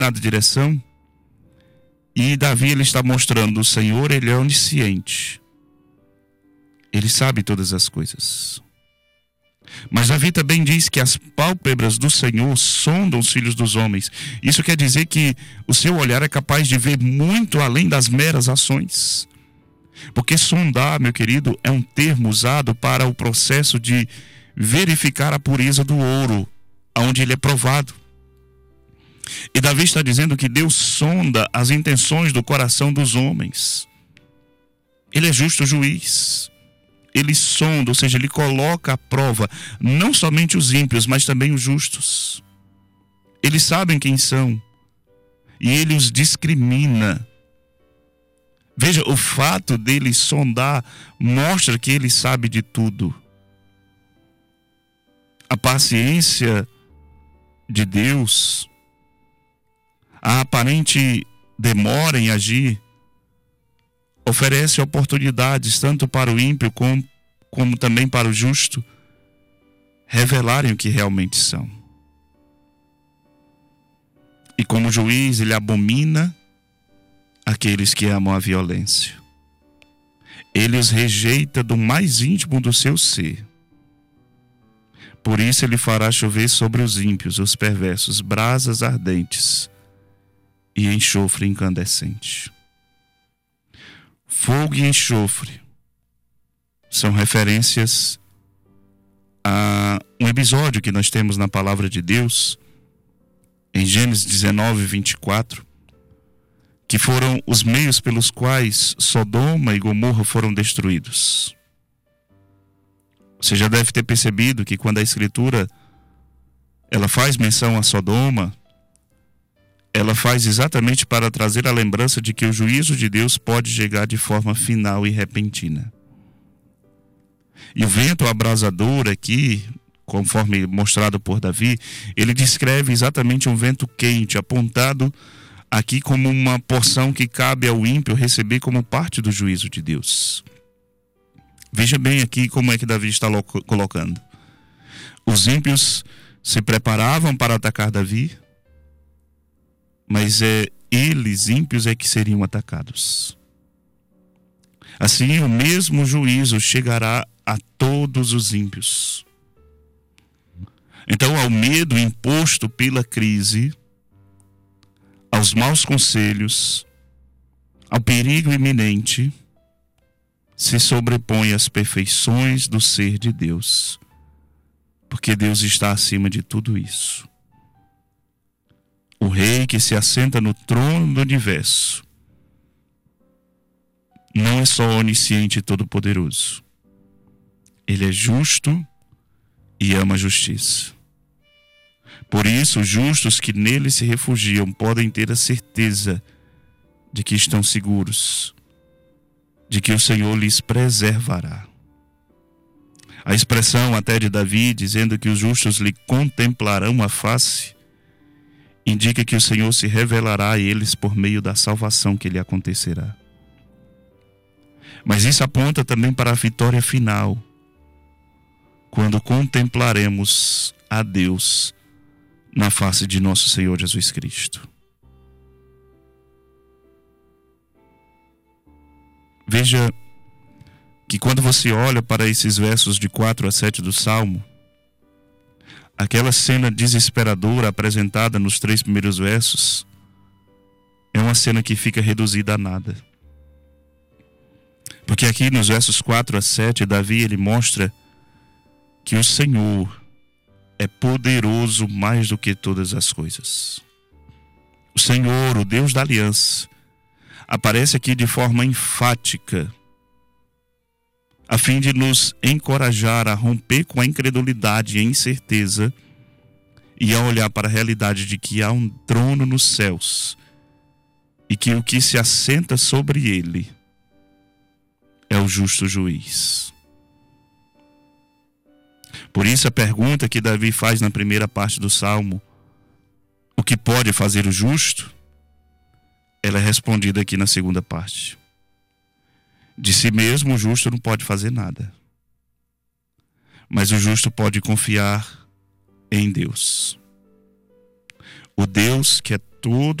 dado direção. E Davi, ele está mostrando o Senhor, ele é onisciente. Ele sabe todas as coisas. Mas Davi também diz que as pálpebras do Senhor sondam os filhos dos homens. Isso quer dizer que o seu olhar é capaz de ver muito além das meras ações. Porque sondar, meu querido, é um termo usado para o processo de verificar a pureza do ouro, onde ele é provado. E Davi está dizendo que Deus sonda as intenções do coração dos homens. Ele é justo juiz. Ele sonda, ou seja, ele coloca à prova não somente os ímpios, mas também os justos. Eles sabem quem são e ele os discrimina. Veja, o fato dele sondar mostra que ele sabe de tudo. A paciência de Deus, a aparente demora em agir, oferece oportunidades tanto para o ímpio como também para o justo revelarem o que realmente são. E como juiz, ele abomina aqueles que amam a violência. Ele os rejeita do mais íntimo do seu ser. Por isso ele fará chover sobre os ímpios, os perversos, brasas ardentes e enxofre incandescente. Fogo e enxofre são referências a um episódio que nós temos na palavra de Deus, em Gênesis 19, 24, que foram os meios pelos quais Sodoma e Gomorra foram destruídos. Você já deve ter percebido que quando a Escritura ela faz menção a Sodoma, ela faz exatamente para trazer a lembrança de que o juízo de Deus pode chegar de forma final e repentina. E o vento abrasador aqui, conforme mostrado por Davi, ele descreve exatamente um vento quente, apontado aqui como uma porção que cabe ao ímpio receber como parte do juízo de Deus. Veja bem aqui como é que Davi está colocando. Os ímpios se preparavam para atacar Davi, mas eles, ímpios, é que seriam atacados. Assim, o mesmo juízo chegará a todos os ímpios. Então, ao medo imposto pela crise, aos maus conselhos, ao perigo iminente, se sobrepõe às perfeições do ser de Deus, porque Deus está acima de tudo isso. O rei que se assenta no trono do universo não é só onisciente e todo-poderoso. Ele é justo e ama a justiça. Por isso, os justos que nele se refugiam podem ter a certeza de que estão seguros, de que o Senhor lhes preservará. A expressão até de Davi, dizendo que os justos lhe contemplarão a face, indica que o Senhor se revelará a eles por meio da salvação que lhe acontecerá. Mas isso aponta também para a vitória final, quando contemplaremos a Deus na face de nosso Senhor Jesus Cristo. Veja que quando você olha para esses versos de 4 a 7 do Salmo, aquela cena desesperadora apresentada nos 3 primeiros versos é uma cena que fica reduzida a nada. Porque aqui nos versos 4 a 7, Davi ele mostra que o Senhor é poderoso mais do que todas as coisas. O Senhor, o Deus da aliança, aparece aqui de forma enfática, a fim de nos encorajar a romper com a incredulidade e a incerteza e a olhar para a realidade de que há um trono nos céus e que o que se assenta sobre ele é o justo juiz. Por isso a pergunta que Davi faz na primeira parte do Salmo, o que pode fazer o justo? Ela é respondida aqui na segunda parte. De si mesmo o justo não pode fazer nada. Mas o justo pode confiar em Deus. O Deus que é tudo